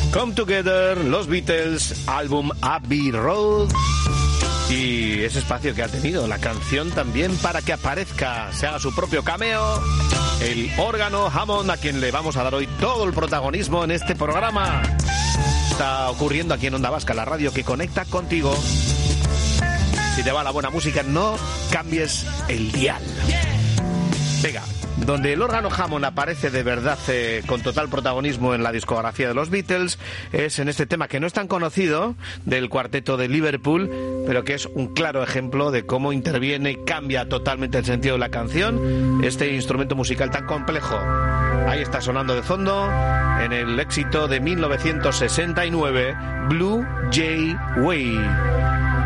Come Together, los Beatles, álbum Abbey Road. Y ese espacio que ha tenido la canción también para que aparezca, se haga su propio cameo, el órgano Hammond, a quien le vamos a dar hoy todo el protagonismo en este programa. Está ocurriendo aquí en Onda Vasca, la radio que conecta contigo. Si te va la buena música, no cambies el dial. Venga, donde el órgano Hammond aparece de verdad con total protagonismo en la discografía de los Beatles es en este tema que no es tan conocido del cuarteto de Liverpool, pero que es un claro ejemplo de cómo interviene y cambia totalmente el sentido de la canción este instrumento musical tan complejo. Ahí está sonando de fondo en el éxito de 1969, Blue Jay Way.